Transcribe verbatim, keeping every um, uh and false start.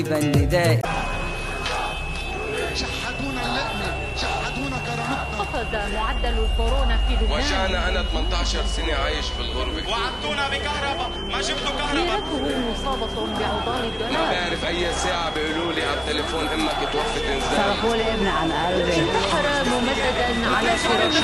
النداء. شحتونا اللقمة، شحتونا كرامتنا. قفز معدل الكورونا في لبنان. وجعنا أنا ثمانية عشر سنة عايش في الغربة. وعدتونا بكهرباء، ما جبتوا كهرباء. زيارته مصابة بعضال الدولار. ما بعرف أي ساعة بيقولوا لي على التليفون أمك توفت إنزال. صرفوا لي ابني عن قلبي. انتحر ممددا على فراشه.